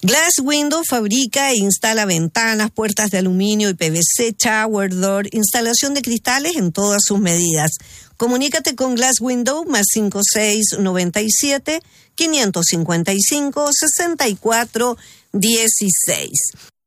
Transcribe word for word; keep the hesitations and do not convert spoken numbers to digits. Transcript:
Glass Window fabrica e instala ventanas, puertas de aluminio y P V C, shower door, instalación de cristales en todas sus medidas. Comunícate con Glass Window más cinco seis nueve siete, cinco cinco cinco, seis cuatro uno seis.